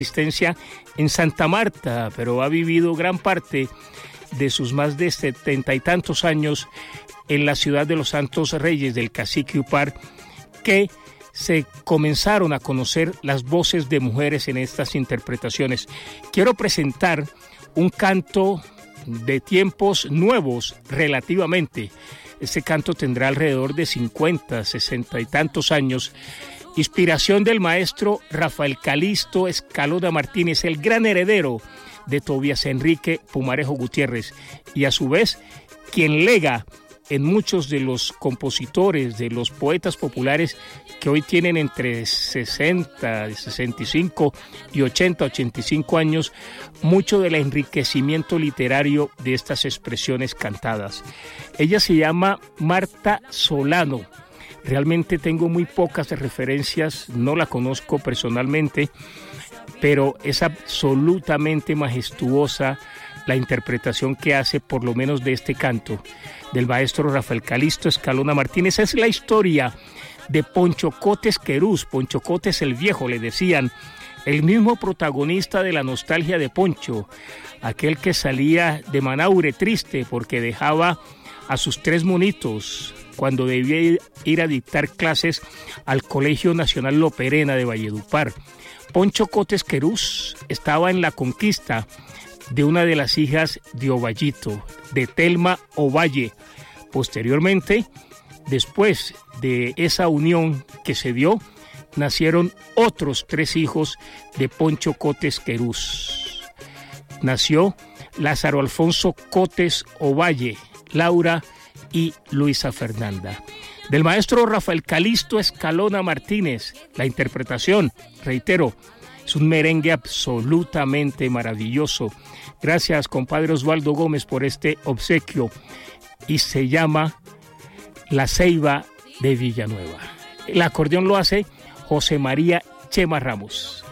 existencia en Santa Marta, pero ha vivido gran parte de sus más de 70 y tantos años en la ciudad de los Santos Reyes del Cacique Upar, que se comenzaron a conocer las voces de mujeres en estas interpretaciones. Quiero presentar un canto de tiempos nuevos relativamente. Este canto tendrá alrededor de 50, 60 y tantos años. Inspiración del maestro Rafael Calisto Escalona Martínez, el gran heredero de Tobías Enrique Pumarejo Gutiérrez, y a su vez quien lega en muchos de los compositores, de los poetas populares que hoy tienen entre 60, 65 y 80, 85 años, mucho del enriquecimiento literario de estas expresiones cantadas. Ella se llama Marta Solano. Realmente tengo muy pocas referencias, no la conozco personalmente, pero es absolutamente majestuosa la interpretación que hace, por lo menos de este canto, del maestro Rafael Calisto Escalona Martínez. Es la historia de Poncho Cotes Querús, Poncho Cotes el Viejo, le decían, el mismo protagonista de la nostalgia de Poncho, aquel que salía de Manaure triste porque dejaba a sus 3 monitos cuando debía ir a dictar clases al Colegio Nacional Loperena de Valledupar. Poncho Cotes Querús estaba en la conquista de una de las hijas de Ovallito, de Telma Ovalle. Posteriormente, después de esa unión que se dio, nacieron otros 3 hijos de Poncho Cotes Querús. Nació Lázaro Alfonso Cotes Ovalle, Laura y Luisa Fernanda. Del maestro Rafael Calisto Escalona Martínez, la interpretación, reitero, es un merengue absolutamente maravilloso. Gracias, compadre Osvaldo Gómez, por este obsequio. Y se llama La Ceiba de Villanueva. El acordeón lo hace José María Chema Ramos.